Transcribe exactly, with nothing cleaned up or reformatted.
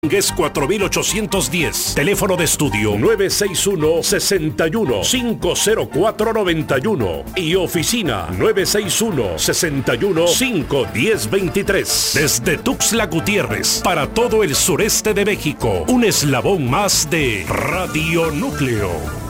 Es cuatro mil ochocientos diez. Teléfono de estudio nueve seis uno, seis uno, cinco cero cuatro, nueve uno y oficina nueve seis uno, seis uno, cinco uno cero, dos tres. Desde Tuxtla Gutiérrez para todo el sureste de México, un eslabón más de Radio Núcleo.